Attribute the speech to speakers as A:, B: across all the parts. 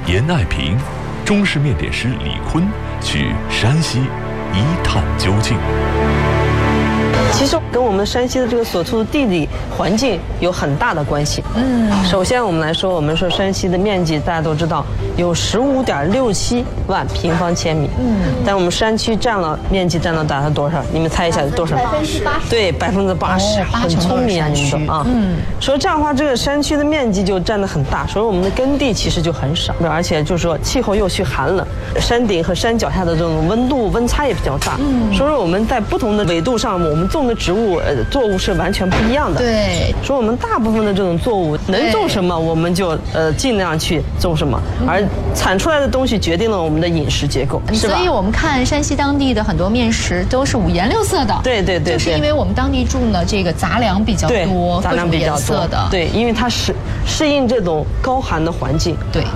A: 严爱平、中式面点师李坤去山西一探究竟。
B: 其实跟我们山西的这个所处的地理环境有很大的关系。首先我们来说，我们说山西的面积大家都知道有15.67万平方千米。但我们山区面积占了大概多少？你们猜一下多少？80%。对，80%，很聪明啊，你们都啊。所以这样的话，这个山区的面积就占得很大，所以我们的耕地其实就很少，而且就是说气候又去寒冷，山顶和山脚下的这种温差也比较大。所以我们在不同的纬度上，我们种的植物作物是完全不一样的。
C: 对，
B: 所以我们大部分的这种作物能种什么，我们就尽量去种什么，而产出来的东西决定了我们的饮食结构，是吧？
C: 所以我们看山西当地的很多面食都是五颜六色的。
B: 对，
C: 就是因为我们当地种的这个杂粮比较多，
B: 杂粮比较多的。对，因为它适应这种高寒的环境。
C: 对。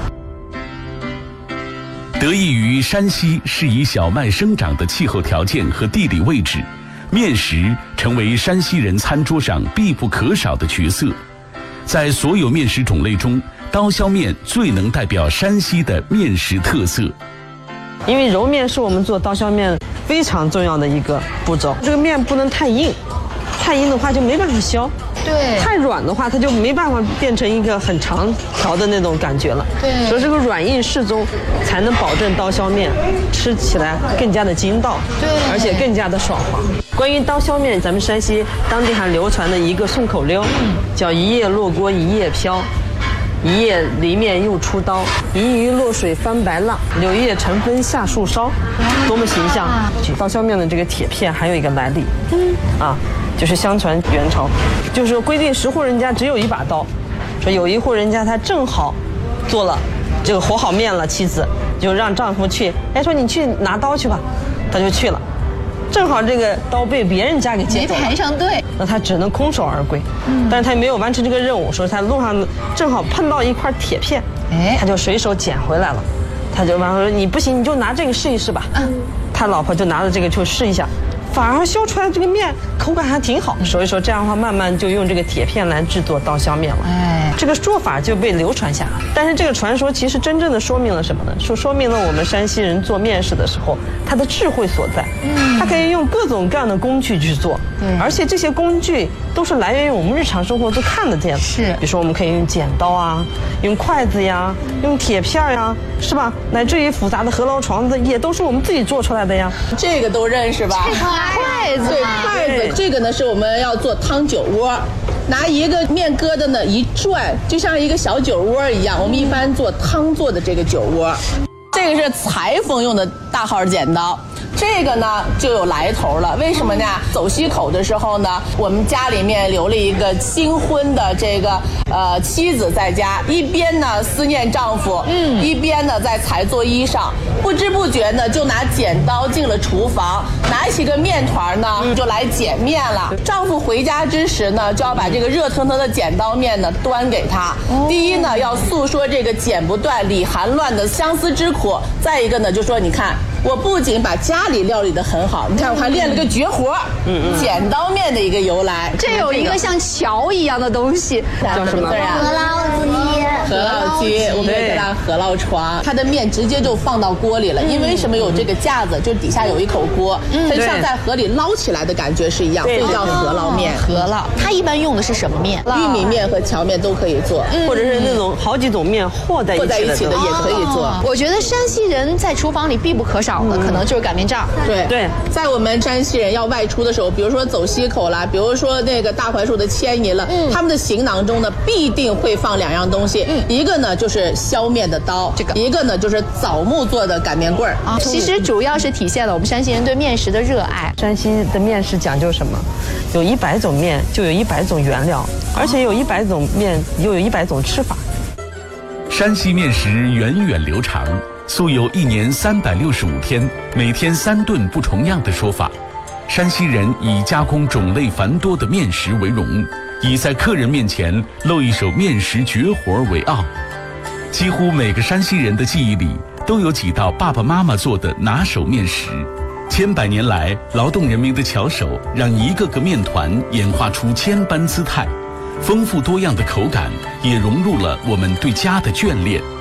D: 得益于山西适宜小麦生长的气候条件和地理位置，面食成为山西人餐桌上必不可少的角色。在所有面食种类中，刀削面最能代表山西的面食特色。
B: 因为揉面是我们做刀削面非常重要的一个步骤，这个面不能太硬，太硬的话就没办法削。
C: 对，
B: 太软的话，它就没办法变成一个很长条的那种感觉了。
C: 对，
B: 所以这个软硬适中，才能保证刀削面吃起来更加的筋道，
C: 对，
B: 而且更加的爽滑。关于刀削面，咱们山西当地还流传的一个顺口溜，叫一夜落锅一夜飘，一夜离面又出刀，一鱼落水翻白浪，柳叶成风下树梢，多么形象！刀削面的这个铁片还有一个来历，就是相传元朝，就是说规定10户人家只有一把刀，说有一户人家他正好做了这个和好面了，妻子就让丈夫去，说你去拿刀去吧，他就去了，正好这个刀被别人家给接走了，
C: 没排上队，
B: 那他只能空手而归。但是他没有完成这个任务，说他路上正好碰到一块铁片，他就随手捡回来了，他就完说你不行，你就拿这个试一试吧。他老婆就拿着这个去试一下。反而削出来这个面口感还挺好，所以说这样的话慢慢就用这个铁片来制作刀削面了。这个说法就被流传下来。但是这个传说其实真正的说明了什么呢？说明了我们山西人做面食的时候，他的智慧所在。他可以用各种各样的工具去做，而且这些工具都是来源于我们日常生活都看得见的。
C: 是，
B: 比如说我们可以用剪刀啊，用筷子呀，用铁片呀，是吧？乃至于复杂的河捞床子也都是我们自己做出来的呀。
E: 这个都认识吧？
C: 筷子，
E: 对，筷子，这个呢是我们要做汤酒窝，拿一个面疙瘩呢一转，就像一个小酒窝一样。我们一般做汤做的这个酒窝，这个是裁缝用的大号剪刀。这个呢就有来头了，为什么呢？走西口的时候呢，我们家里面留了一个新婚的这个妻子在家，一边呢思念丈夫，一边呢在裁做衣裳，不知不觉呢就拿剪刀进了厨房，拿起个面团呢就来剪面了。丈夫回家之时呢，就要把这个热腾腾的剪刀面呢端给他。第一呢要诉说这个剪不断理还乱的相思之苦，再一个呢就说你看。我不仅把家里料理得很好，你看我还练了个绝活，剪刀面的一个由来。
C: 这有一个像桥一样的东西，
B: 叫什么？
F: 河捞鸡。
E: 河捞鸡，我们也叫它河捞床。它的面直接就放到锅里了，因为什么有这个架子，就底下有一口锅，它就像在河里捞起来的感觉是一样，所以叫河捞面。
C: 河捞，它一般用的是什么面？
E: 玉米面和荞面都可以做，
B: 或者是那种好几种面和在一起的
E: 也可以做。
C: 我觉得山西人在厨房里必不可少的，可能就是擀面杖。
E: 对，在我们山西人要外出的时候，比如说走西口啦，比如说那个大槐树的迁移了，他们的行囊中呢必定会放2样东西，一个呢就是削面的刀，一个呢就是枣木做的擀面棍儿。
C: 其实主要是体现了我们山西人对面食的热爱。
B: 山西的面食讲究什么？有100种面，就有100种原料，而且有100种面，又有100种吃法。
D: 山西面食源远流长，素有1年365天，每天3顿不重样的说法。山西人以加工种类繁多的面食为荣，以在客人面前露一手面食绝活为傲。几乎每个山西人的记忆里都有几道爸爸妈妈做的拿手面食。千百年来，劳动人民的巧手让一个个面团演化出千般姿态，丰富多样的口感也融入了我们对家的眷恋。